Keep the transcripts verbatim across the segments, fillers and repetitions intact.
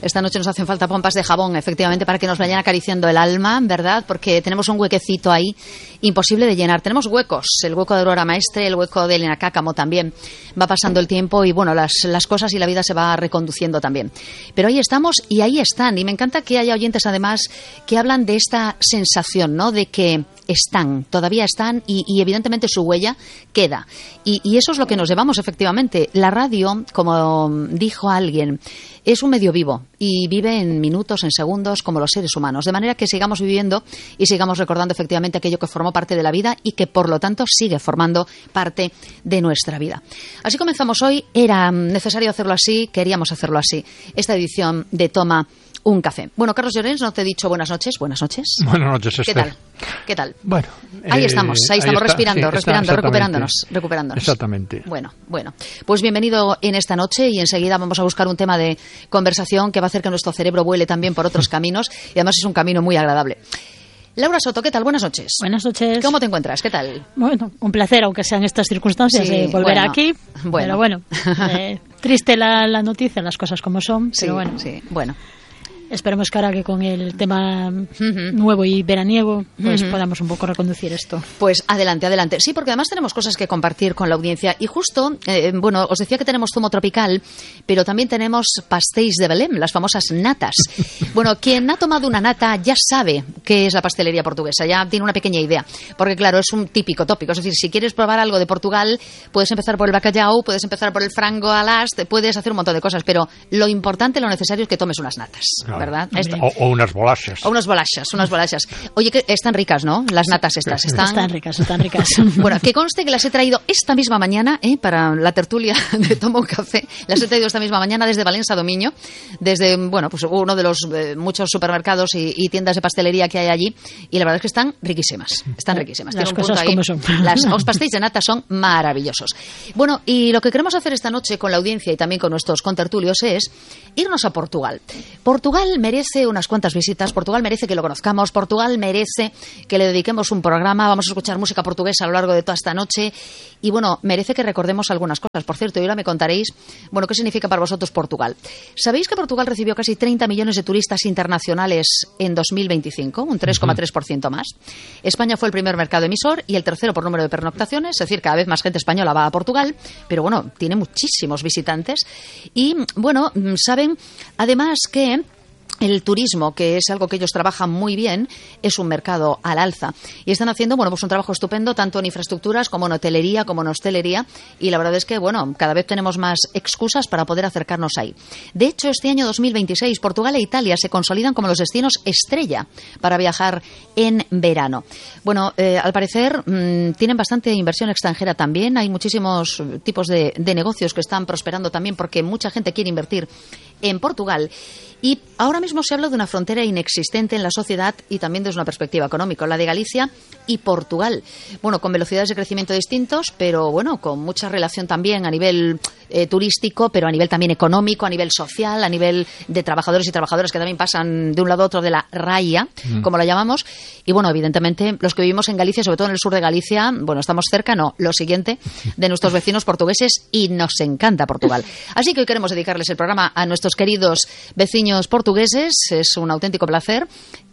Esta noche nos hacen falta pompas de jabón, efectivamente, para que nos vayan acariciando el alma, ¿verdad? Porque tenemos un huequecito ahí imposible de llenar. Tenemos huecos, el hueco de Aurora Maestre, el hueco de Elena Cácamo también. Va pasando el tiempo y, bueno, las, las cosas y la vida se va reconduciendo también. Pero ahí estamos y ahí están. Y me encanta que haya oyentes, además, que hablan de esta sensación, ¿no?, de que están, todavía están y, y evidentemente su huella queda. Y, y eso es lo que nos llevamos, efectivamente. La radio, como dijo alguien, es un medio vivo y vive en minutos, en segundos, como los seres humanos. De manera que sigamos viviendo y sigamos recordando efectivamente aquello que formó parte de la vida y que, por lo tanto, sigue formando parte de nuestra vida. Así comenzamos hoy. Era necesario hacerlo así, queríamos hacerlo así. Esta edición de Toma un Café. Bueno, Carlos Llorens, no te he dicho buenas noches. Buenas noches. Buenas noches, Esther. ¿Qué tal? ¿Qué tal? Bueno. Ahí eh, estamos, ahí estamos ahí está, respirando, sí, respirando, está, recuperándonos, recuperándonos. Exactamente. Bueno, bueno. Pues bienvenido en esta noche y enseguida vamos a buscar un tema de conversación que va a hacer que nuestro cerebro vuele también por otros caminos y además es un camino muy agradable. Laura Soto, ¿qué tal? Buenas noches. Buenas noches. ¿Cómo te encuentras? ¿Qué tal? Bueno, un placer, aunque sean estas circunstancias, sí, de volver bueno, aquí. Bueno. Pero bueno, eh, triste la, la noticia, las cosas como son. Sí, pero bueno. sí, bueno. Esperemos que ahora que con el tema uh-huh. nuevo y veraniego pues uh-huh. podamos un poco reconducir esto. Pues adelante, adelante. Sí, porque además tenemos cosas que compartir con la audiencia. Y justo, eh, bueno, os decía que tenemos zumo tropical, pero también tenemos pastéis de Belém, las famosas natas. Bueno, quien ha tomado una nata ya sabe qué es la pastelería portuguesa, ya tiene una pequeña idea. Porque claro, es un típico tópico. Es decir, si quieres probar algo de Portugal, puedes empezar por el bacalhau, puedes empezar por el frango alás, puedes hacer un montón de cosas. Pero lo importante, lo necesario es que tomes unas natas, claro. ¿Verdad? Esto. O, o unas bolachas. O unas bolachas, unas bolachas. Oye, que están ricas, ¿no? Las natas estas. Están, están ricas, están ricas. Bueno, que conste que las he traído esta misma mañana, ¿eh? Para la tertulia de Toma un Café. Las he traído esta misma mañana desde Valencia Domiño, desde, bueno, pues uno de los eh, muchos supermercados y, y tiendas de pastelería que hay allí. Y la verdad es que están riquísimas. Están riquísimas. Las cosas ahí. Como son. Las, los pastéis de nata son maravillosos. Bueno, y lo que queremos hacer esta noche con la audiencia y también con nuestros contertulios es irnos a Portugal. Portugal merece unas cuantas visitas, Portugal merece que lo conozcamos, Portugal merece que le dediquemos un programa, vamos a escuchar música portuguesa a lo largo de toda esta noche y bueno, merece que recordemos algunas cosas. Por cierto, y ahora me contaréis, bueno, qué significa para vosotros Portugal. ¿Sabéis que Portugal recibió casi treinta millones de turistas internacionales en dos mil veinticinco, un tres coma tres por ciento más? España fue el primer mercado emisor y el tercero por número de pernoctaciones, es decir, cada vez más gente española va a Portugal, pero bueno, tiene muchísimos visitantes y bueno, saben además que el turismo, que es algo que ellos trabajan muy bien, es un mercado al alza. Y están haciendo, bueno, pues un trabajo estupendo, tanto en infraestructuras como en hotelería, como en hostelería. Y la verdad es que, bueno, cada vez tenemos más excusas para poder acercarnos ahí. De hecho, este año dos mil veintiséis, Portugal e Italia se consolidan como los destinos estrella para viajar en verano. Bueno, eh, al parecer mmm, tienen bastante inversión extranjera también. Hay muchísimos tipos de, de negocios que están prosperando también porque mucha gente quiere invertir en Portugal. Y ahora mismo se habla de una frontera inexistente en la sociedad y también desde una perspectiva económica, la de Galicia y Portugal. Bueno, con velocidades de crecimiento distintos, pero bueno, con mucha relación también a nivel eh, turístico, pero a nivel también económico, a nivel social, a nivel de trabajadores y trabajadoras que también pasan de un lado a otro de la raya, mm. como la llamamos. Y bueno, evidentemente, los que vivimos en Galicia, sobre todo en el sur de Galicia, bueno, estamos cerca, no, lo siguiente, de nuestros vecinos portugueses y nos encanta Portugal. Así que hoy queremos dedicarles el programa a nuestros queridos vecinos portugueses, es un auténtico placer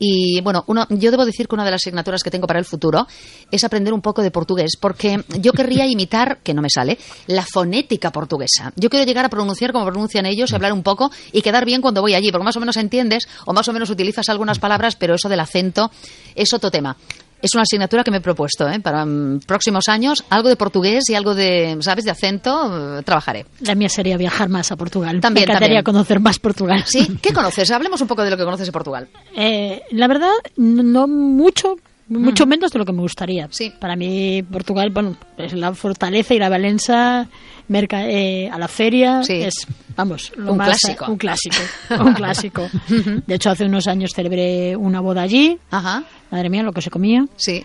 y bueno, uno, yo debo decir que una de las asignaturas que tengo para el futuro es aprender un poco de portugués, porque yo querría imitar, que no me sale, la fonética portuguesa. Yo quiero llegar a pronunciar como pronuncian ellos y hablar un poco y quedar bien cuando voy allí, porque más o menos entiendes o más o menos utilizas algunas palabras, pero eso del acento es otro tema. Es una asignatura que me he propuesto, ¿eh? Para um, próximos años, algo de portugués y algo de, ¿sabes?, de acento, uh, trabajaré. La mía sería viajar más a Portugal. También, me encantaría también. conocer más Portugal. ¿Sí? ¿Qué conoces? Hablemos un poco de lo que conoces de Portugal. Eh, la verdad, no mucho, mucho uh-huh. menos de lo que me gustaría. Sí. Para mí, Portugal, bueno, es la fortaleza, ir a Valencia, merca, eh, a la feria, sí. es, vamos, lo un más, clásico. Un clásico, un clásico. De hecho, hace unos años celebré una boda allí. Ajá. Madre mía, lo que se comía. Sí.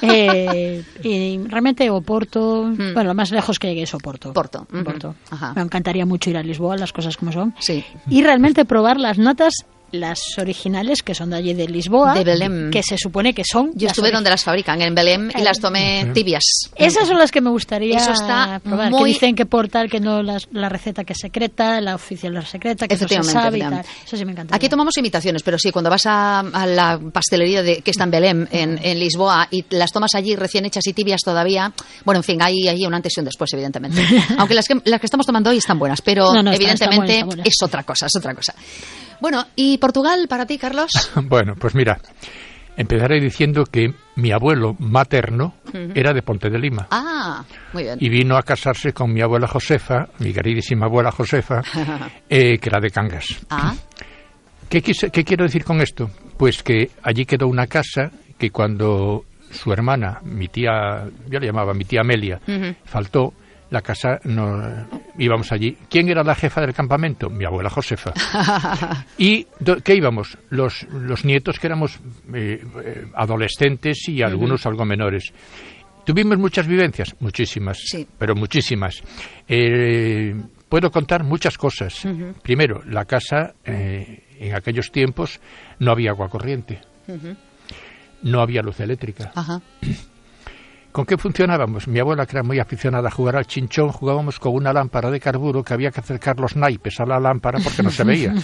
Eh, y realmente Oporto, mm. bueno, lo más lejos que llegué es Oporto. Porto. Oporto. Uh-huh. Ajá. Me encantaría mucho ir a Lisboa, las cosas como son. Sí. Y realmente probar las natas las originales, que son de allí de Lisboa, de Belém, que se supone que son... Yo estuve donde las fabrican, en Belém, y las tomé tibias. Esas son las que me gustaría Eso está probar, muy... que dicen que por tal, que no las, la receta que es secreta, la oficial es secreta, que no se sabe y tal. Eso sí me encanta. Aquí tomamos imitaciones, pero sí, cuando vas a, a la pastelería de, que está en Belém, en, en Lisboa, y las tomas allí recién hechas y tibias todavía, bueno, en fin, hay, hay un antes y un después, evidentemente. Aunque las que, las que estamos tomando hoy están buenas, pero no, no, evidentemente está, está buena, está buena. Es otra cosa, es otra cosa. Bueno, ¿y Portugal para ti, Carlos? Bueno, pues mira, empezaré diciendo que mi abuelo materno uh-huh. era de Ponte de Lima. Ah, muy bien. Y vino a casarse con mi abuela Josefa, mi queridísima abuela Josefa, eh, que era de Cangas. Ah. ¿Qué, quise, ¿Qué quiero decir con esto? Pues que allí quedó una casa que cuando su hermana, mi tía, yo le llamaba mi tía Amelia, uh-huh. faltó, la casa, no, íbamos allí. ¿Quién era la jefa del campamento? Mi abuela Josefa. ¿Y do, qué íbamos? Los, los nietos que éramos eh, eh, adolescentes y algunos uh-huh. algo menores. ¿Tuvimos muchas vivencias? Muchísimas, sí. pero muchísimas. Eh, puedo contar muchas cosas. Uh-huh. Primero, la casa, eh, en aquellos tiempos, no había agua corriente. Uh-huh. No había luz eléctrica. Ajá. ¿Con qué funcionábamos? Mi abuela, que era muy aficionada a jugar al chinchón, jugábamos con una lámpara de carburo que había que acercar los naipes a la lámpara porque no se veía.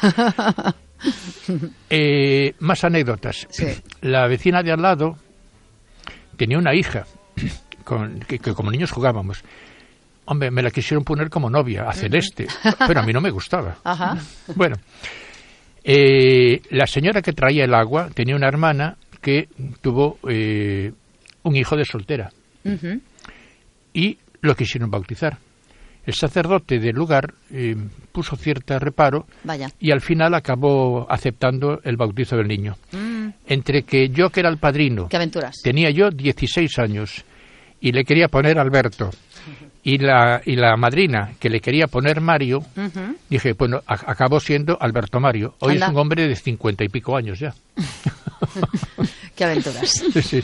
eh, más anécdotas. Sí. La vecina de al lado tenía una hija con, que, que como niños jugábamos. Hombre, me la quisieron poner como novia, a Celeste, pero a mí no me gustaba. Ajá. Bueno, eh, la señora que traía el agua tenía una hermana que tuvo... Eh, un hijo de soltera, uh-huh. y lo quisieron bautizar. El sacerdote del lugar eh, puso cierto reparo. Vaya. Y al final acabó aceptando el bautizo del niño. Mm. Entre que yo, que era el padrino, ¿qué aventuras? Tenía yo dieciséis años y le quería poner Alberto, uh-huh. y la y la madrina, que le quería poner Mario, uh-huh. dije, bueno, a- acabó siendo Alberto Mario. Hoy Anda. Es un hombre de cincuenta y pico años ya. ¿Qué aventuras? Sí, sí.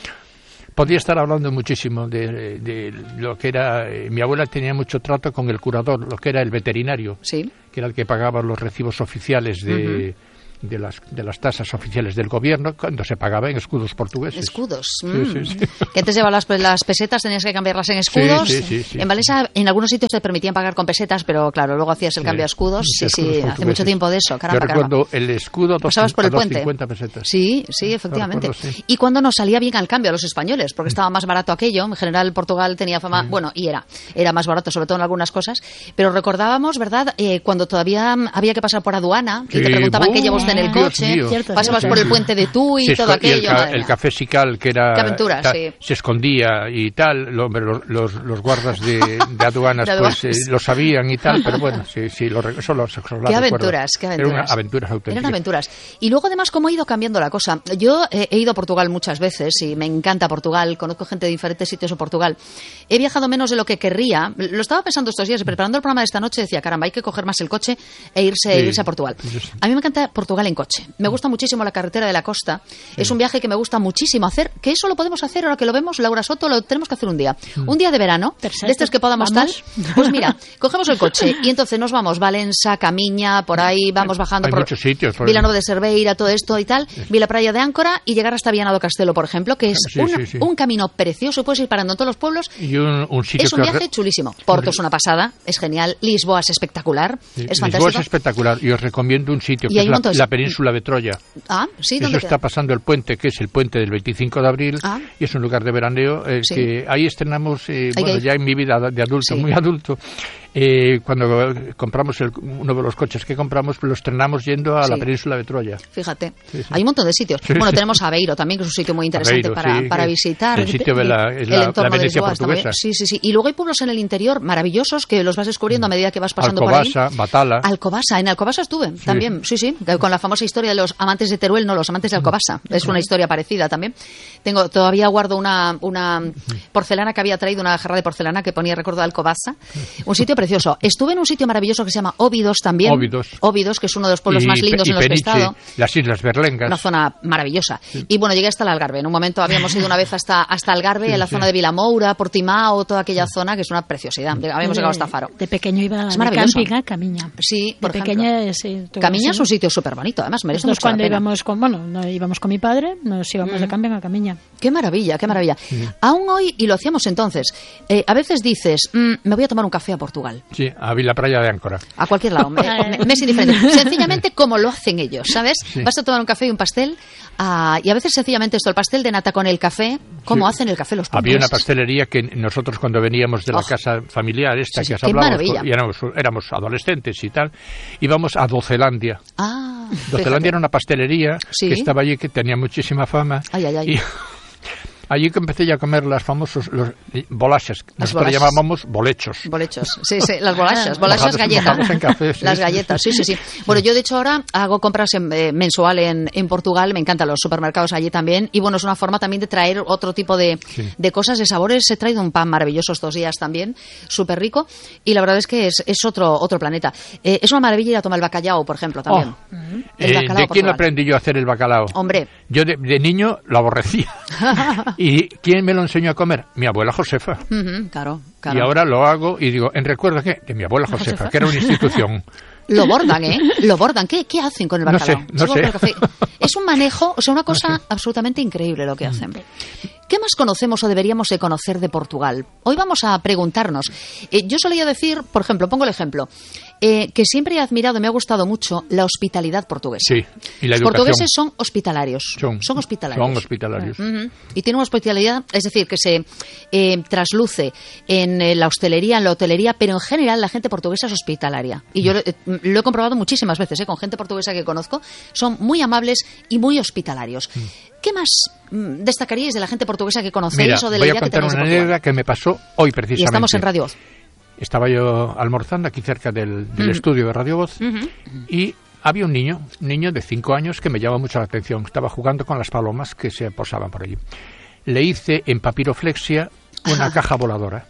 Podría estar hablando muchísimo de, de lo que era... Eh, mi abuela tenía mucho trato con el curador, lo que era el veterinario, sí. que era el que pagaba los recibos oficiales de, uh-huh. de, las, de las tasas oficiales del gobierno, cuando se pagaba en escudos portugueses. Escudos. Sí, mm. sí, sí. Que antes llevaba las, las pesetas, tenías que cambiarlas en escudos. Sí, sí, sí, sí. En Valencia, en algunos sitios te permitían pagar con pesetas, pero claro, luego hacías el sí. cambio a escudos. Sí, sí, sí hace mucho tiempo de eso. Caramba, Yo recuerdo caramba. el escudo pasabas por el puente. cincuenta pesetas. Sí, sí, efectivamente. Recuerdo, sí. Y cuando nos salía bien al cambio a los españoles, porque estaba más barato aquello. En general, Portugal tenía fama, sí. bueno, y era, era más barato, sobre todo en algunas cosas. Pero recordábamos, ¿verdad? Eh, cuando todavía había que pasar por aduana sí. y te preguntaban uh, qué lleva usted en el coche, pasabas sí. por el puente de tú y, y todo aquello. Y el, ca- el café Sical, que era... Qué aventura, ta, sí. Se escondía y tal. Lo, los, los, los guardas de, de aduanas, de aduanas. Pues eh, lo sabían y tal, pero bueno, sí, sí, lo, eso lo, eso lo Qué aventuras, qué aventuras. Eran aventuras auténticas. Eran aventuras. Y luego, además, cómo ha ido cambiando la cosa. Yo eh, he ido a Portugal muchas veces y me encanta Portugal. Conozco gente de diferentes sitios en Portugal. He viajado menos de lo que querría. Lo estaba pensando estos días y preparando el programa de esta noche decía, caramba, hay que coger más el coche e irse, sí. irse a Portugal. A mí me encanta Portugal en coche. Me gusta muchísimo la carretera de la costa. Sí. Es un viaje que me gusta muchísimo hacer, que eso lo podemos hacer ahora que lo vemos, Laura Soto, lo tenemos que hacer un día. Mm. Un día de verano, Perfecto. De estos que podamos ¿Vamos? Tal. Pues mira, cogemos el coche y entonces nos vamos Valença, Camiña, por ahí, vamos bajando Hay por muchos sitios, por Vilanova de Cerveira, todo esto y tal, sí. Vila Praia de Áncora y llegar hasta Viana do Castelo, por ejemplo, que es sí, una, sí, sí. un camino precioso, puedes ir parando en todos los pueblos. Y un, un sitio es un viaje re... chulísimo. Porto es una pasada, es genial. Lisboa es espectacular, sí, es Lisboa fantástico. es espectacular y os recomiendo un sitio y que es la, de... la península de Troya. Ah, sí, Eso ¿dónde está queda? pasando el puente, que es el puente del veinticinco de abril, ah. y es un lugar de veraneo eh, sí. que ahí estrenamos, eh, bueno, que... ya en mi vida de adulto, sí. muy adulto, eh, cuando compramos el, uno de los coches que compramos, pues lo estrenamos yendo a sí. la península de Troya. Fíjate, sí, sí. hay un montón de sitios. Sí, bueno, sí. tenemos Aveiro también, que es un sitio muy interesante Aveiro, para, sí, para visitar. El sitio de la, el, la, el entorno la Venecia de Lisboa, portuguesa. Sí, sí, sí. Y luego hay pueblos en el interior maravillosos que los vas descubriendo a medida que vas pasando Alcobasa, por ahí. Batala. Alcobasa, en Alcobasa estuve sí. también, sí, sí, con la famosa historia de los amantes de Teruel, no, los amantes de Alcobasa. Es una historia parecida también. Tengo, todavía guardo una, una porcelana que había traído, una jarra de porcelana que ponía recuerdo de Alcobasa. Un sitio precioso. precioso. Estuve en un sitio maravilloso que se llama Óbidos también. Óbidos. Óbidos, que es uno de los pueblos y, más lindos y en los Peniche, que he estado. Las Islas Berlengas. Una zona maravillosa. Sí. Y bueno, llegué hasta el Algarve. En un momento habíamos ido una vez hasta, hasta Algarve, sí, en la sí. zona de Vilamoura, Portimao, toda aquella sí. zona, que es una preciosidad. Habíamos llegado hasta Faro. De pequeño iba a es de camping a Camiña. Sí, por de ejemplo. pequeña, sí, Camiña es un sitio súper bonito, además merece mucho cuando la pena. íbamos con, bueno, no, íbamos con mi padre, nos íbamos mm. de camping a Camiña. Qué maravilla, qué maravilla. Sí. Aún hoy, y lo hacíamos entonces, eh, a veces dices, mmm, me voy a tomar un café a Portugal. Sí, a la playa de Áncora. A cualquier lado, me, me, me es indiferente. Sencillamente como lo hacen ellos, ¿sabes? Sí. Vas a tomar un café y un pastel, uh, y a veces sencillamente esto, el pastel de nata con el café, ¿cómo sí. hacen el café los portugueses? Había una pastelería que nosotros cuando veníamos de la oh. casa familiar esta sí, sí, que has hablado, y éramos, éramos adolescentes y tal, íbamos a Docelandia. Ah, Docelandia era una pastelería ¿sí? que estaba allí, que tenía muchísima fama. Ay, ay, ay. Y allí que empecé ya a comer las famosos los bolachas, nosotros llamábamos bolechos. Bolechos, sí, sí, las bolachas, bolachas galletas. En café, sí. Las galletas, sí, sí, sí. Bueno, yo de hecho ahora hago compras en, eh, mensual en, en Portugal, me encantan los supermercados allí también, y bueno, es una forma también de traer otro tipo de, sí. de cosas, de sabores. He traído un pan maravilloso estos días también, súper rico, y la verdad es que es, es otro otro planeta. Eh, es una maravilla ir a tomar el bacalao, por ejemplo, también. Oh. El eh, bacalao ¿De quién aprendí yo a hacer el bacalao? Hombre. Yo de, de niño lo aborrecía. ¿Y quién me lo enseñó a comer? Mi abuela Josefa. Uh-huh, claro, claro. Y ahora lo hago y digo, ¿en recuerdo qué? De mi abuela Josefa, Josefa, que era una institución. Lo bordan, ¿eh? Lo bordan. ¿Qué, qué hacen con el bacalao? No sé, no sé. El café. Es un manejo, o sea, una cosa no sé. absolutamente increíble lo que hacen. ¿Qué más conocemos o deberíamos de conocer de Portugal? Hoy vamos a preguntarnos. Eh, yo solía decir, por ejemplo, pongo el ejemplo, eh, que siempre he admirado, me ha gustado mucho la hospitalidad portuguesa. Sí, y la educación. Los portugueses son hospitalarios. Son, son hospitalarios. Son hospitalarios. Uh-huh. Y tienen una hospitalidad, es decir, que se eh, trasluce en eh, la hostelería, en la hotelería, pero en general la gente portuguesa es hospitalaria. Y yo eh, lo he comprobado muchísimas veces, eh, con gente portuguesa que conozco. Son muy amables y muy hospitalarios. Mm. ¿Qué más mm, destacaríais de la gente portuguesa que conocéis? Mira, o de la idea que tenéis de Portugal? Voy a contar una anécdota que me pasó hoy precisamente. Y estamos en Radio Voz. Estaba yo almorzando aquí cerca del, del uh-huh. estudio de Radio Voz uh-huh. y había un niño, un niño de cinco años que me llamó mucho la atención. Estaba jugando con las palomas que se posaban por allí. Le hice en papiroflexia una caja voladora.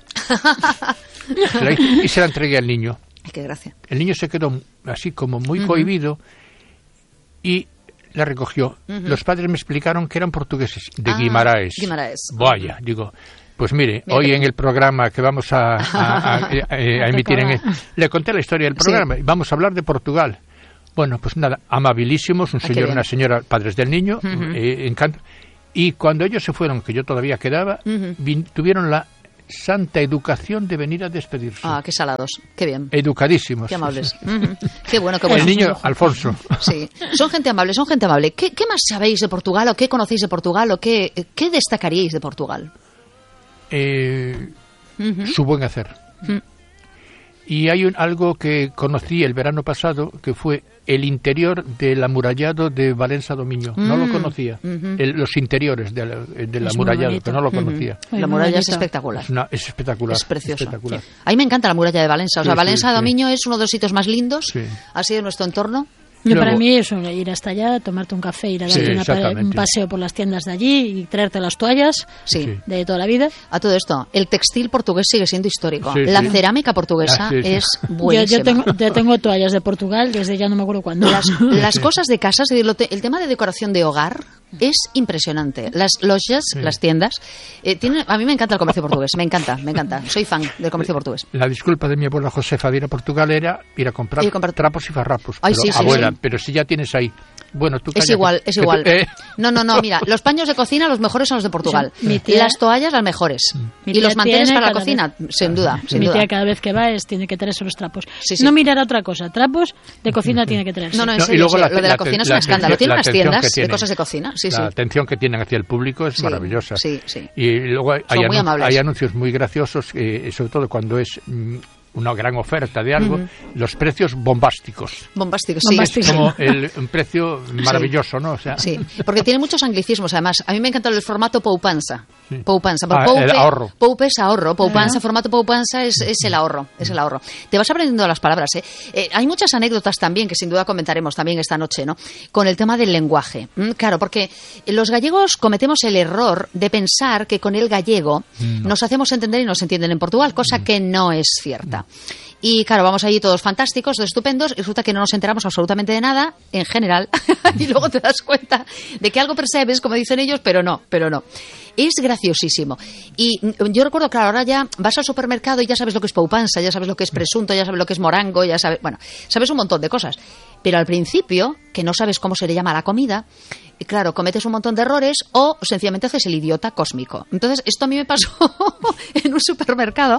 Se la hice, y se la entregué al niño. Ay, qué gracia. El niño se quedó así como muy uh-huh. cohibido y la recogió. Uh-huh. Los padres me explicaron que eran portugueses, de ah, Guimaraes. Guimaraes. Vaya, digo... Pues mire, Mira hoy que... en el programa que vamos a, a, a, a, a emitir, en el, le conté la historia del programa, sí. Vamos a hablar de Portugal. Bueno, pues nada, amabilísimos, un señor, una señora, padres del niño, uh-huh. eh, encanta. Y cuando ellos se fueron, que yo todavía quedaba, uh-huh. vin, tuvieron la santa educación de venir a despedirse. Ah, qué salados, qué bien. Educadísimos. Qué amables. Uh-huh. Qué bueno, qué bueno. El niño, Alfonso. Sí, son gente amable, son gente amable. ¿Qué, qué más sabéis de Portugal o qué conocéis de Portugal o qué, qué destacaríais de Portugal? Eh, uh-huh. Su buen hacer. Uh-huh. Y hay un, algo que conocí el verano pasado, que fue el interior del amurallado de Valença do Miño. Mm. No lo conocía. Uh-huh. El, los interiores del de de amurallado, que no lo conocía. Uh-huh. La muralla es espectacular. Es, una, es espectacular. Es preciosa. Espectacular. Sí. A mí me encanta la muralla de Valença. O sea, sí, Valença sí, do Miño sí. es uno de los sitios más lindos, sí. así de nuestro entorno. Yo, para mí es ir hasta allá, tomarte un café, ir a darte sí, una, un paseo por las tiendas de allí y traerte las toallas sí. de toda la vida. A todo esto, el textil portugués sigue siendo histórico. Sí, la sí. cerámica portuguesa ah, sí, sí. es buenísima. Yo, yo, tengo, yo tengo toallas de Portugal desde ya no me acuerdo cuándo. Las, las cosas de casa, el tema de decoración de hogar es impresionante. Las lojas, sí. las tiendas, eh, tienen, a mí me encanta el comercio portugués, me encanta, me encanta. Soy fan del comercio portugués. La disculpa de mi abuela Josefa de ir a Portugal era ir a comprar, comprar... trapos y farrapos. Ay, pero, sí, sí, abuela, sí. pero si ya tienes ahí. Bueno, tú es igual, es igual. Eh. No, no, no, mira, los paños de cocina los mejores son los de Portugal. Sí. Y las toallas las mejores. Y los manteles para la cocina, vez. sin duda, sin Mi duda. tía cada vez que va es, tiene que traerse los trapos. Sí, sí. No mirar otra cosa, trapos de cocina tiene que traerse. No, no, en no, serio, y luego la, lo de la, la cocina es un escándalo. Tiene unas tiendas tienen, de cosas de cocina. Sí, la sí. atención que tienen hacia el público es sí, maravillosa. Sí, sí. Y luego hay, anun- hay anuncios muy graciosos, eh, sobre todo cuando es... Mm, una gran oferta de algo, uh-huh. los precios bombásticos. Bombásticos, sí. Es como el, un precio maravilloso, sí. ¿no? O sea, sí, porque tiene muchos anglicismos, además. A mí me encanta el formato poupanza. Sí. Poupanza. Ah, poupe, el ahorro. Poupe es ahorro, poupanza, uh-huh. formato poupanza es, es el ahorro, es el ahorro. Te vas aprendiendo las palabras, ¿eh? Eh, hay muchas anécdotas también, que sin duda comentaremos también esta noche, ¿no? Con el tema del lenguaje. Mm, claro, porque los gallegos cometemos el error de pensar que con el gallego mm. nos hacemos entender y nos entienden en Portugal, cosa mm. que no es cierta. Lisboa. Y claro, vamos allí todos fantásticos, estupendos, y resulta que no nos enteramos absolutamente de nada, en general, y luego te das cuenta de que algo percibes, como dicen ellos, pero no, pero no. Es graciosísimo. Y yo recuerdo, claro, ahora ya vas al supermercado y ya sabes lo que es poupanza, ya sabes lo que es presunto, ya sabes lo que es morango, ya sabes, bueno, sabes un montón de cosas. Pero al principio, que no sabes cómo se le llama a la comida, y claro, cometes un montón de errores o sencillamente haces el idiota cósmico. Entonces, esto a mí me pasó en un supermercado.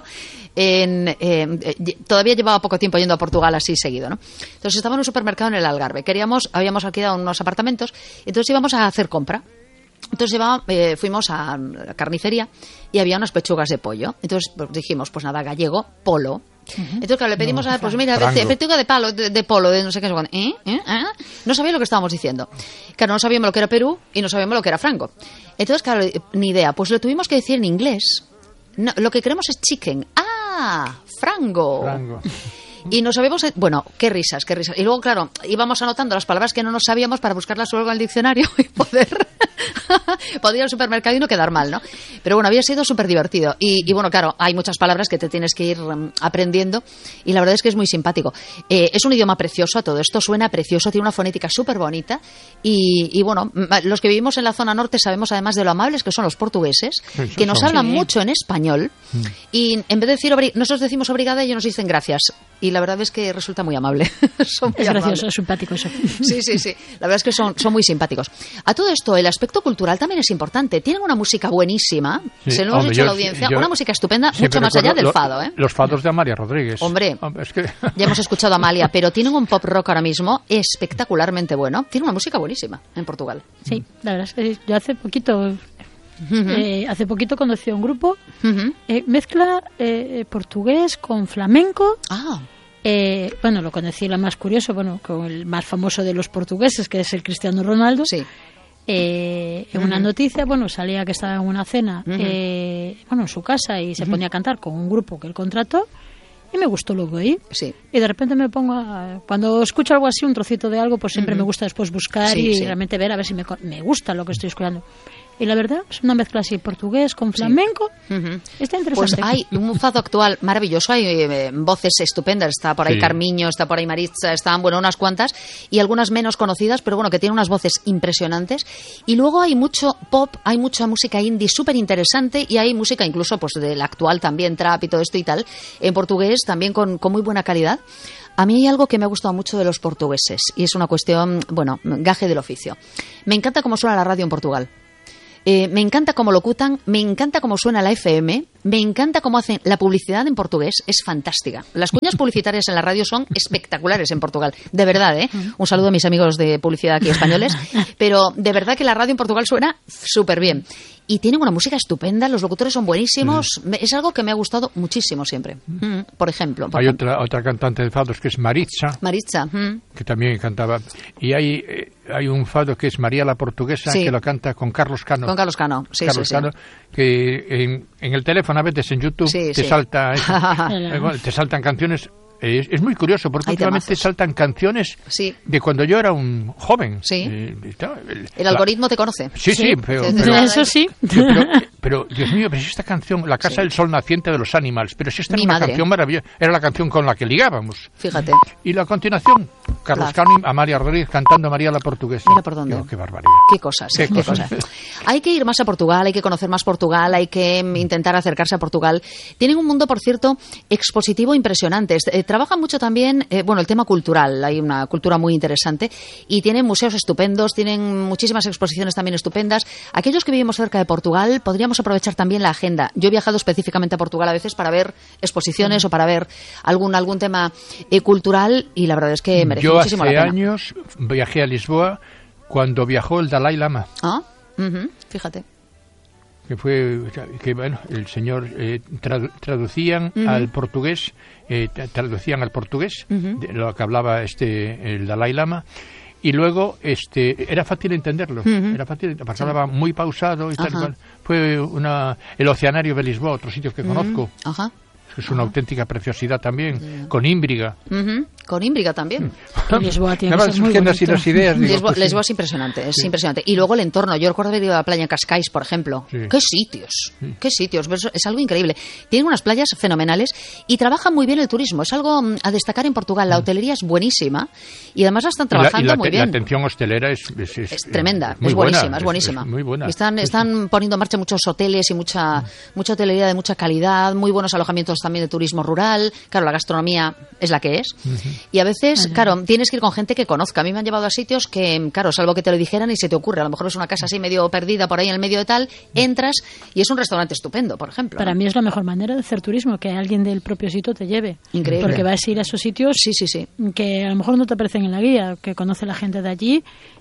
En, eh, todavía llevaba poco tiempo yendo a Portugal así seguido, ¿no? Entonces estaba en un supermercado en el Algarve. Queríamos, habíamos alquilado unos apartamentos, entonces íbamos a hacer compra. Entonces llevaba, eh, fuimos a la carnicería y había unas pechugas de pollo. Entonces pues, dijimos, pues nada, gallego, polo. Uh-huh. Entonces, claro, le pedimos, no, a, pues mira, frango. pechuga de palo, de, de polo, de no sé qué. ¿Eh? ¿Eh? ¿Eh? No sabía lo que estábamos diciendo. Claro, no sabíamos lo que era Perú y no sabíamos lo que era frango. Entonces, claro, ni idea. Pues lo tuvimos que decir en inglés. No, lo que queremos es chicken. ¡Ah! Frango. Frango. Y no sabíamos, bueno, qué risas, qué risas. Y luego, claro, íbamos anotando las palabras que no nos sabíamos para buscarlas luego en el diccionario y poder, poder ir al supermercado y no quedar mal, ¿no? Pero bueno, había sido súper divertido. Y, y bueno, claro, hay muchas palabras que te tienes que ir um, aprendiendo y la verdad es que es muy simpático. Eh, es un idioma precioso, todo esto suena precioso, tiene una fonética súper bonita y, y bueno, los que vivimos en la zona norte sabemos además de lo amables que son los portugueses, sí, que nos hablan sí. mucho en español mm. y en vez de decir, obri- nosotros decimos obrigada, ellos nos dicen gracias. Y la verdad es que resulta muy amable. son muy es gracioso, amables. Es simpático eso. Sí, sí, sí. La verdad es que son, son muy simpáticos. A todo esto, el aspecto cultural también es importante. Tienen una música buenísima. Sí. Se lo hemos dicho a la audiencia. Yo, una música estupenda, mucho más allá del lo, fado. ¿eh? Los fados de Amalia Rodríguez. Hombre, Hombre es que... ya hemos escuchado a Amalia, pero tienen un pop rock ahora mismo espectacularmente bueno. Tienen una música buenísima en Portugal. Sí, la verdad es que yo hace poquito... Uh-huh. Eh, hace poquito conocí a un grupo uh-huh. eh, mezcla eh, portugués con flamenco. Ah. Eh, bueno, lo conocí, la más curioso, bueno, con el más famoso de los portugueses, que es el Cristiano Ronaldo. Sí. Eh, en uh-huh. una noticia, bueno, salía que estaba en una cena, uh-huh. eh, bueno, en su casa y se uh-huh. ponía a cantar con un grupo que él contrató. Y me gustó lo que oí. Sí. Y de repente me pongo a... Cuando escucho algo así, un trocito de algo, pues siempre uh-huh. me gusta después buscar sí, y sí. realmente ver a ver si me, me gusta lo que estoy escuchando. Y la verdad, es una mezcla así, portugués con flamenco. Sí. Uh-huh. Está interesante. Pues hay un fado actual maravilloso, hay eh, voces estupendas. Está por ahí sí. Carmiño, está por ahí Maritza, están, bueno, unas cuantas. Y algunas menos conocidas, pero bueno, que tienen unas voces impresionantes. Y luego hay mucho pop, hay mucha música indie súper interesante. Y hay música incluso, pues, del actual también, trap y todo esto y tal. En portugués también con, con muy buena calidad. A mí hay algo que me ha gustado mucho de los portugueses. Y es una cuestión, bueno, gaje del oficio. Me encanta cómo suena la radio en Portugal. Eh, me encanta cómo locutan, me encanta cómo suena la F M, me encanta cómo hacen la publicidad en portugués, es fantástica. Las cuñas publicitarias en la radio son espectaculares en Portugal, de verdad, ¿eh? Un saludo a mis amigos de publicidad aquí españoles, pero de verdad que la radio en Portugal suena súper bien. Y tienen una música estupenda, los locutores son buenísimos, mm. es algo que me ha gustado muchísimo siempre. Mm. Por ejemplo. Por hay ejemplo. Otra, otra cantante de fados que es Maritza. Maritza. Mm. Que también cantaba. Y hay, eh, hay un fado que es María la Portuguesa, sí. que lo canta con Carlos Cano. Con Carlos Cano, sí, Carlos sí, Cano, sí. que en, en el teléfono a veces en YouTube sí, te sí. salta eh, te saltan canciones. Es, es muy curioso porque Hay últimamente temazos. saltan canciones sí. de cuando yo era un joven. Sí. Eh, el, el algoritmo te conoce. Sí, sí, sí pero, pero, eso sí. Pero, pero, pero, Dios mío, pero si esta canción, La Casa sí. del Sol Naciente de los Animals, pero si esta Mi era una madre. canción maravillosa, era la canción con la que ligábamos. Fíjate. Y la continuación, Carlos Cano y Amalia Rodríguez cantando María la Portuguesa. Mira por dónde. Digo, qué barbaridad. Qué cosas, qué, qué cosas. cosas. Hay que ir más a Portugal, hay que conocer más Portugal, hay que intentar acercarse a Portugal. Tienen un mundo, por cierto, expositivo impresionante. Eh, trabajan mucho también Eh, bueno, el tema cultural, hay una cultura muy interesante y tienen museos estupendos, tienen muchísimas exposiciones también estupendas. Aquellos que vivimos cerca de Portugal podríamos aprovechar también la agenda. Yo he viajado específicamente a Portugal a veces para ver exposiciones mm. o para ver algún algún tema eh, cultural y la verdad es que merece Yo muchísimo la pena. Yo hace años viajé a Lisboa cuando viajó el Dalai Lama. Ah, uh-huh, fíjate. Que fue que bueno el señor eh, tradu- traducían uh-huh. al portugués eh, traducían al portugués uh-huh. de lo que hablaba este el Dalai Lama y luego este era fácil entenderlo uh-huh. era fácil porque hablaba muy pausado y tal, uh-huh. tal. Fue una el Oceanario de Lisboa, otro sitio que uh-huh. conozco. Ajá. Es una uh-huh. auténtica preciosidad también, uh-huh. con Ímbriga. Uh-huh. Con Ímbriga también. Y Lisboa tiene Me que van ser muy surgiendo así bonito. las ideas. digo, Lisboa, pues sí. Lisboa es impresionante, es Sí. impresionante. Y luego el entorno. Yo recuerdo haber ido a la playa en Cascais, por ejemplo. Sí. ¡Qué sitios! ¡Qué sitios! Es es algo increíble. Tienen unas playas fenomenales y trabajan muy bien el turismo. Es algo mm, a destacar en Portugal. La hotelería es buenísima y además la están Y la- trabajando y la, muy te- bien. la atención hostelera es, es, es- Es tremenda, muy es buena, buenísima, es buenísima. es muy buena. Y Están, Sí, están poniendo en marcha muchos hoteles y mucha, mucha hotelería de mucha calidad, muy buenos alojamientos también de turismo rural. Claro, la gastronomía es la que es. Y a veces, claro, tienes que ir con gente que conozca. A mí me han llevado a sitios que, claro, salvo que te lo dijeran y se te ocurre. A lo mejor es una casa así medio perdida por ahí en el medio de tal, entras y es un restaurante estupendo, por ejemplo. Para ¿no? mí es la mejor manera de hacer turismo, que alguien del propio sitio te lleve. Increíble. Porque vas a ir a esos sitios Sí, sí, sí. que a lo mejor no te aparecen en la guía, que conoce la gente de allí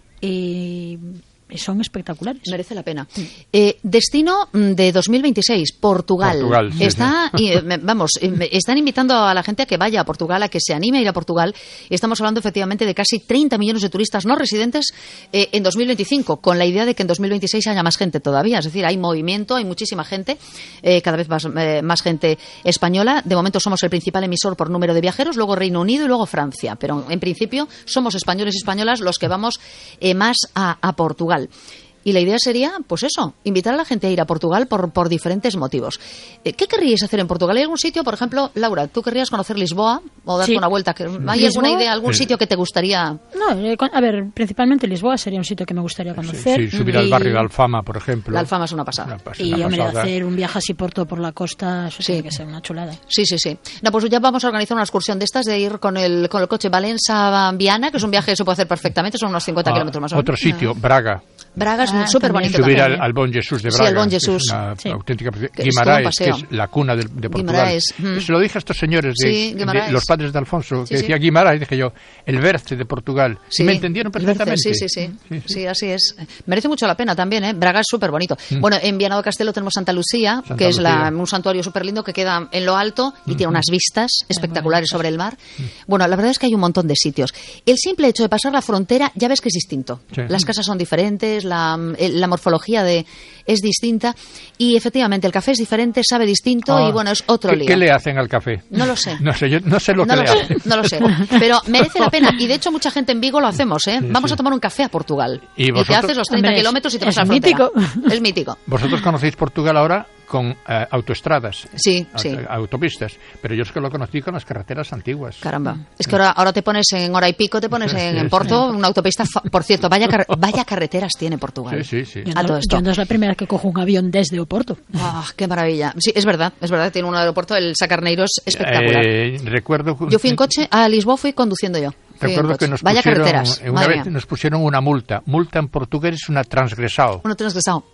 y, y son espectaculares. Merece la pena. Eh, destino mm, de dos mil veintiséis, Portugal. Portugal, sí, Está, y, eh, me- vamos, eh, me- están invitando a la gente a que vaya a Portugal, a que se anime a ir a Portugal. Y estamos hablando efectivamente de casi treinta millones de turistas no residentes eh, en dos mil veinticinco, con la idea de que en dos mil veintiséis haya más gente todavía. Es decir, hay movimiento, hay muchísima gente, eh, cada vez más, eh, más gente española. De momento somos el principal emisor por número de viajeros, luego Reino Unido y luego Francia. Pero en principio somos españoles y españolas los que vamos eh, más a, a Portugal. Y la idea sería, pues eso, invitar a la gente a ir a Portugal por, por diferentes motivos. Eh, ¿Qué querríais hacer en Portugal? ¿Hay algún sitio, por ejemplo, Laura, tú querrías conocer Lisboa o darte Sí. una vuelta? ¿Hay alguna Lisboa. idea, algún Sí. sitio que te gustaría? No, eh, con- a ver, principalmente Lisboa sería un sitio que me gustaría conocer. Sí, subir Y- al barrio de Alfama, por ejemplo. La Alfama es una pasada. Una pas- Y una hombre, pasada. hacer un viaje así por todo por la costa, eso Sí. tiene que ser una chulada. Sí, sí, sí. No, pues ya vamos a organizar una excursión de estas de ir con el, con el coche Valencia-Viana, que es un viaje que se puede hacer perfectamente, son unos cincuenta Ah, kilómetros más o menos. otro sitio, Braga. Braga es Ah, súper también. bonito. Subir también. al, al Bon Jesús de Sí, Braga. al Bon que Jesús. Es una Sí. auténtica... Que es todo un Guimaraes, que paseo. es la cuna de, de Portugal. Guimaraes, mm. Se lo dije a estos señores, de, Sí, de Guimaraes. los padres de Alfonso, que Sí, sí. decía Guimaraes, dije yo, el Berce de Portugal. Sí, y me entendieron el Berce, perfectamente. Sí, sí, sí, Sí, sí. sí, así es. Merece mucho la pena también, ¿eh? Braga es súper bonito. Bueno, en Viana do Castelo tenemos Santa Lucía, Santa que es la- Lucía. un santuario súper lindo que queda en lo alto y tiene unas vistas espectaculares sobre el mar. Bueno, la verdad es que hay un montón de sitios. El simple hecho de pasar la frontera ya ves que es distinto. Sí. Las casas son diferentes, la, la morfología de es distinta y efectivamente el café es diferente, sabe distinto Ah, y bueno, es otro ¿qué, lío. ¿Qué le hacen al café? No lo sé. No sé, yo no sé lo no que lo le sé, hacen. no lo sé. Pero merece la pena. Y de hecho, mucha gente en Vigo lo hacemos, ¿eh? Sí, Vamos sí. a tomar un café a Portugal. ¿Y Y, te vosotros? haces los treinta Hombre, es- kilómetros y te vas es a la frontera. mítico. Es mítico. Vosotros conocéis Portugal ahora con eh, autoestradas. Sí, aut- sí. Autopistas. Pero yo es que lo conocí con las carreteras antiguas. Caramba. Es que ahora, ahora te pones en hora y pico, te pones Sí, en, sí, en Porto, una autopista. fa- Por cierto, vaya, car- vaya carreteras tiene Portugal. Sí, sí, sí. Yo A no, todo esto. yo no es la primera que cojo un avión desde Oporto. Ah, qué maravilla. Sí, es verdad, es verdad. Tiene un aeropuerto, el Sacarneiro, es espectacular. Eh, recuerdo Yo fui en coche, a Lisboa fui conduciendo yo. Fui en Recuerdo coche. que nos Vaya pusieron, carreteras. eh, una Madre vez mía. nos pusieron una multa. Multa en portugués es una transgresado. Uno transgresado.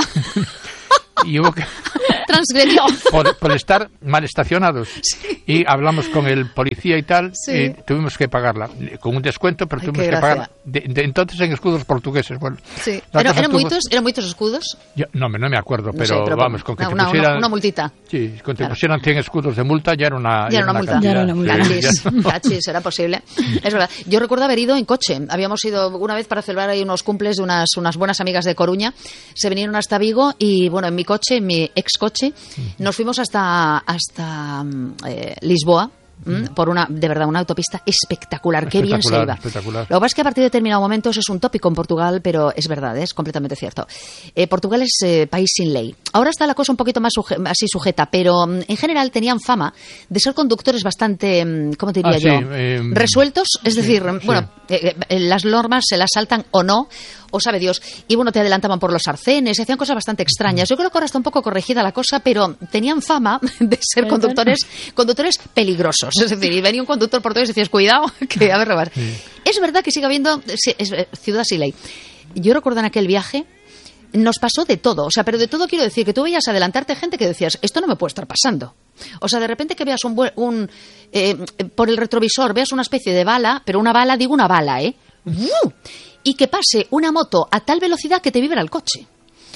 Y hubo que, Transgredió. por, por estar mal estacionados. Y hablamos con el policía y tal, Sí. y tuvimos que pagarla. Con un descuento, pero Ay, tuvimos qué que gracia. pagarla. De, de entonces en escudos portugueses. Bueno, Sí. la ¿Era- cosa ¿Eran tuvo- muchos, eran muchos escudos? Yo- no, me- no me acuerdo, No pero, sé, pero vamos, con que una, te una- pusieran... una multita. Sí, con que te Claro. pusieran cien escudos de multa ya era una, Ya era una multa. cantidad. Ya era una multa. Sí, Cachis, ya. cachis, era posible. Es verdad. Yo recuerdo haber ido en coche. Habíamos ido una vez para celebrar ahí unos cumples de unas, unas buenas amigas de Coruña. Se vinieron hasta Vigo y, bueno, en mi coche, en mi ex coche, nos fuimos hasta, hasta mm, eh, Lisboa. ¿m? Por una, de verdad, una autopista espectacular. Qué bien se Espectacular, iba. espectacular. Lo que pasa es que a partir de determinado momento eso es un tópico en Portugal, pero es verdad, es completamente cierto. Eh, Portugal es eh, país sin ley. Ahora está la cosa un poquito más suje- así sujeta, pero mm, en general tenían fama de ser conductores bastante, mm, ¿cómo te diría Ah, sí, yo? eh, Resueltos, es sí, decir, sí. bueno, eh, eh, las normas se las saltan o no, o sabe Dios. Y bueno, te adelantaban por los arcenes, hacían cosas bastante extrañas. Yo creo que ahora está un poco corregida la cosa, pero tenían fama de ser Puede conductores, conductores peligrosos. Es decir, y venía un conductor portugués y decías, cuidado, que a ver, robar. Es verdad que sigue habiendo sí, es, eh, ciudad sin ley. Yo recuerdo en aquel viaje, nos pasó de todo. O sea, pero de todo quiero decir que tú veías adelantarte gente que decías, esto no me puede estar pasando. O sea, de repente que veas un, buen- un eh, por el retrovisor, veas una especie de bala, pero una bala, digo una bala, ¿eh? ¡Uh! Y que pase una moto a tal velocidad que te vibra el coche.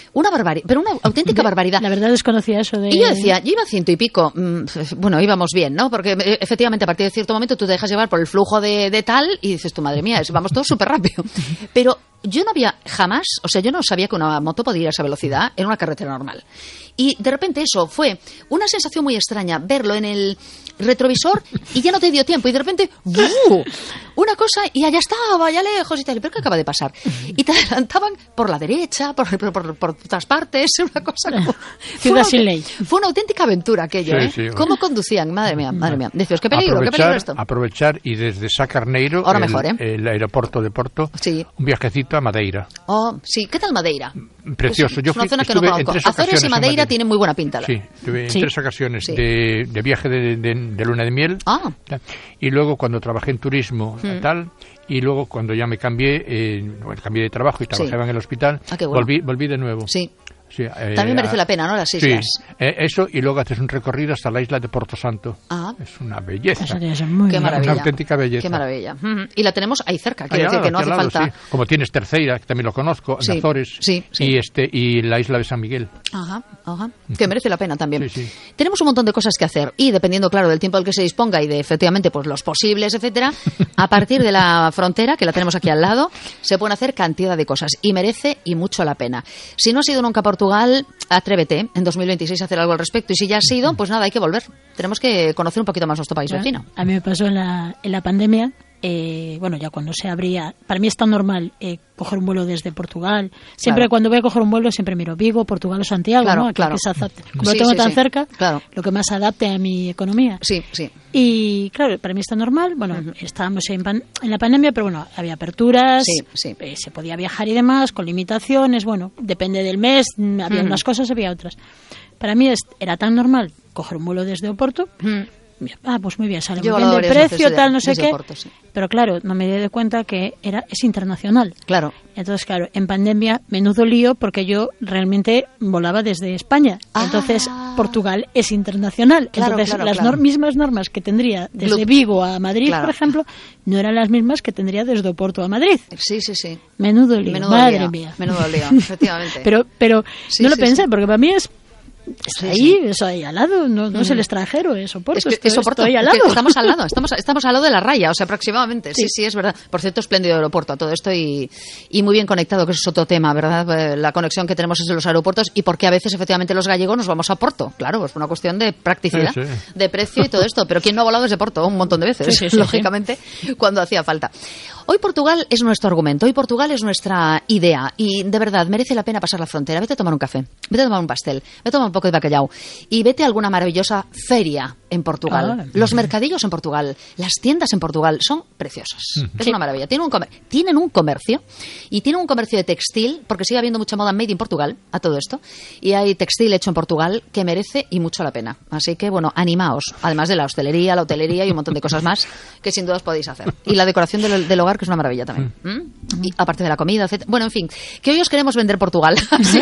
Una barbaridad, pero una auténtica barbaridad. La verdad desconocía eso de... Y yo decía, yo iba a ciento y pico, mmm, bueno, íbamos bien, ¿no? Porque efectivamente a partir de cierto momento tú te dejas llevar por el flujo de, de tal y dices, tu madre mía, vamos todos súper rápido. Pero yo no había jamás, o sea, yo no sabía que una moto podía ir a esa velocidad en una carretera normal. Y de repente eso fue una sensación muy extraña, verlo en el retrovisor y ya no te dio tiempo. Y de repente, ¡buh! Una cosa y allá estaba, ya lejos y tal. ¿Pero qué acaba de pasar? Y te adelantaban por la derecha, por, por, por, por otras partes, una cosa como... Ciudad sin ley. Fue una auténtica aventura aquello, sí, ¿eh? sí, ¿Cómo conducían? Madre mía, madre mía. Decíos, qué peligro, qué peligro esto. Aprovechar y desde Sacarneiro, Ahora el, mejor, ¿eh? el aeropuerto de Porto, sí. un viajecito a Madeira. Oh, sí. ¿Qué tal Madeira? Precioso. Pues, Yo es una fui, zona que no conozco. Azores y Madeira, Madeira tienen muy buena pinta. Sí, tuve sí. en tres ocasiones sí. de, de viaje de, de, de luna de miel. Ah. Y luego cuando trabajé en turismo, hmm. tal... Y luego, cuando ya me cambié, eh, bueno, cambié de trabajo y trabajaba sí. en el hospital, ah, bueno. volví, volví de nuevo. Sí. Sí, eh, también merece la pena, ¿no? Las islas. Sí, eh, eso, y luego haces un recorrido hasta la isla de Porto Santo. Ah. Es una belleza. Es muy Qué maravilla. Una auténtica belleza. Qué maravilla. Uh-huh. Y la tenemos ahí cerca, quiero ahí decir que no hace lado, falta... Sí. Como tienes Terceira, que también lo conozco, sí. en Azores, sí, sí. Y, este, y la isla de San Miguel. Ajá, ajá. Que merece la pena también. Sí, sí. Tenemos un montón de cosas que hacer y dependiendo, claro, del tiempo al que se disponga y de, efectivamente, pues los posibles, etcétera, a partir de la frontera, que la tenemos aquí al lado, se pueden hacer cantidad de cosas y merece y mucho la pena. Si no has ido nunca a Portugal, atrévete en dos mil veintiséis a hacer algo al respecto y si ya has ido, pues nada, hay que volver. Tenemos que conocer un poquito más nuestro país vecino. A mí me pasó en la, en la pandemia. Eh, bueno, ya cuando se abría, para mí es tan normal eh, coger un vuelo desde Portugal. Siempre claro. cuando voy a coger un vuelo siempre miro Vigo, Portugal o Santiago, claro, ¿no? Aquí claro. que se adapte. Como sí, lo tengo sí, tan sí. cerca, claro. lo que más se adapte a mi economía. Sí, sí. Y claro, para mí está normal. Bueno, uh-huh. estábamos en, pan, en la pandemia, pero bueno, había aperturas, sí, sí. Eh, se podía viajar y demás, con limitaciones. Bueno, depende del mes, había uh-huh. unas cosas, había otras. Para mí es, era tan normal coger un vuelo desde Oporto. Uh-huh. Ah, pues muy bien, sale muy bien de precio, tal, no sé qué. Porto, sí. Pero claro, no me di cuenta que era es internacional. Claro. Entonces, claro, en pandemia, menudo lío, porque yo realmente volaba desde España. Ah. Entonces, Portugal es internacional. Claro, Entonces, claro, las claro. Nor- mismas normas que tendría desde Vigo a Madrid, claro. por ejemplo, no eran las mismas que tendría desde Oporto a Madrid. Sí, sí, sí. Menudo lío, Menudo madre lío. mía. Menudo lío, efectivamente. pero pero sí, no lo sí, pensé, sí. porque para mí es... Está sí, ahí, sí. eso ahí al lado, no, no uh-huh. es el extranjero, es Oporto, es que, estoy, es Oporto, estoy al lado. Es que estamos al lado, estamos, estamos al lado de la raya, o sea, aproximadamente, sí, sí, sí es verdad. Por cierto, espléndido aeropuerto a todo esto y, y muy bien conectado, que eso es otro tema, ¿verdad? La conexión que tenemos entre los aeropuertos y por qué a veces, efectivamente, los gallegos nos vamos a Porto. Claro, pues por una cuestión de practicidad, sí, sí. de precio y todo esto. Pero ¿quién no ha volado desde Porto? Un montón de veces, sí, sí, lógicamente, sí. cuando hacía falta. Hoy Portugal es nuestro argumento, hoy Portugal es nuestra idea y de verdad merece la pena pasar la frontera. Vete a tomar un café, vete a tomar un pastel, vete a tomar un poco de bacalhau y vete a alguna maravillosa feria en Portugal. Ah, los mercadillos en Portugal, las tiendas en Portugal son preciosas. Uh-huh. Es sí. una maravilla. Tienen un, comer- tienen un comercio y tienen un comercio de textil porque sigue habiendo mucha moda made in Portugal a todo esto y hay textil hecho en Portugal que merece y mucho la pena. Así que, bueno, animaos. Además de la hostelería, la hotelería y un montón de cosas más que sin duda os podéis hacer. Y la decoración del, del hogar, que es una maravilla también. ¿Mm? Uh-huh. Y aparte de la comida, etcétera. Bueno, en fin, que hoy os queremos vender Portugal. Así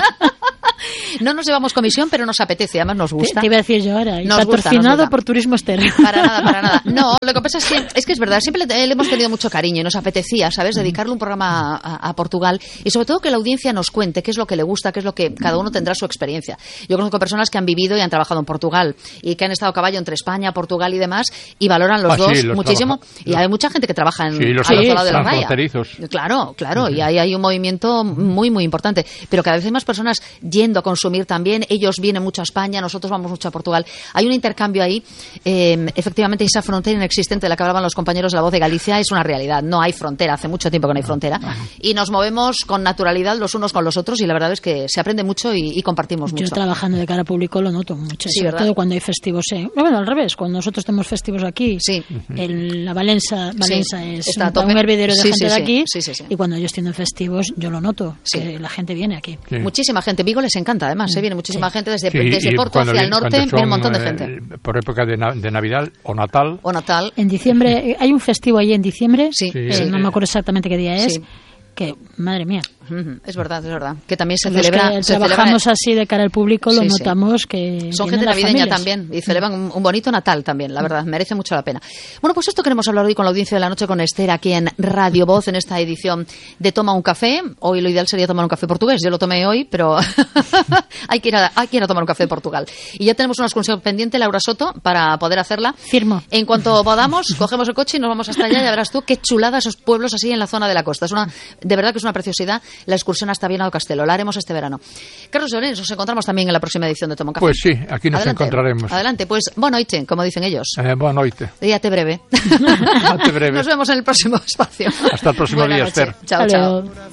que no nos llevamos comisión, pero nos apetece, además nos gusta. Te, te iba a decir yo ahora, y nos patrocinado gusta, nos gusta. por Turismo Ester. Para nada, para nada. No, lo que pasa es que es, que es verdad, siempre le, le hemos tenido mucho cariño y nos apetecía, ¿sabes?, dedicarle un programa a, a Portugal y sobre todo que la audiencia nos cuente qué es lo que le gusta, qué es lo que cada uno tendrá su experiencia. Yo conozco personas que han vivido y han trabajado en Portugal y que han estado a caballo entre España, Portugal y demás y valoran los ah, dos sí, los muchísimo. Trabaja. Y hay mucha gente que trabaja en, sí, los al otro lado de la raya. Fronterizos. Claro, claro, uh-huh. y ahí hay un movimiento muy, muy importante. Pero cada vez hay más personas yendo a consumir también. Ellos vienen mucho a España, nosotros vamos mucho a Portugal. Hay un intercambio ahí. Eh, efectivamente, esa frontera inexistente de la que hablaban los compañeros de La Voz de Galicia es una realidad. No hay frontera, hace mucho tiempo que no hay frontera. Y nos movemos con naturalidad los unos con los otros y la verdad es que se aprende mucho y, y compartimos Yo mucho. Yo trabajando de cara a público lo noto mucho, sí, sobre ¿verdad? todo cuando hay festivos. Eh. Bueno, al revés, cuando nosotros tenemos festivos aquí, sí. el, la Valenza, Valenza sí. es Está un, un hervidero de sí, gente sí, de sí. aquí sí, sí, sí. y cuando ellos tienen festivos yo lo noto, sí. que la gente viene aquí. Sí. Muchísima gente, Vigo les encanta además, sí. ¿eh? Viene muchísima sí. gente desde, sí, desde Porto hacia viene, el norte, son, viene un montón de gente. Eh, por época de, na- de Navidad o Natal. O Natal. En diciembre, hay un festivo ahí en diciembre, sí. eh, sí. no me acuerdo exactamente qué día es. Sí. que, madre mía. Es verdad, es verdad. Que también se Los celebra... que se trabajamos celebra... así de cara al público, lo sí, notamos sí. que... Son gente navideña también y celebran un, un bonito Natal también, la verdad, merece mucho la pena. Bueno, pues esto queremos hablar hoy con la audiencia de la noche, con Esther, aquí en Radio Voz, en esta edición de Toma un Café. Hoy lo ideal sería tomar un café portugués, yo lo tomé hoy, pero hay, que ir a, hay que ir a tomar un café de Portugal. Y ya tenemos una excursión pendiente, Laura Soto, para poder hacerla. Firmo. En cuanto podamos, cogemos el coche y nos vamos hasta allá, ya verás tú qué chulada esos pueblos así en la zona de la costa. Es una, de verdad que es una preciosidad la excursión hasta Viana do Castelo. La haremos este verano. Carlos Llorens, nos encontramos también en la próxima edición de Toma un Café. Pues sí, aquí nos Adelante. encontraremos. Adelante, pues boa noite, como dicen ellos. Eh, boa noite. Díate breve. Díate breve. Nos vemos en el próximo espacio. Hasta el próximo Buena día, noche. Esther. Chao, chao.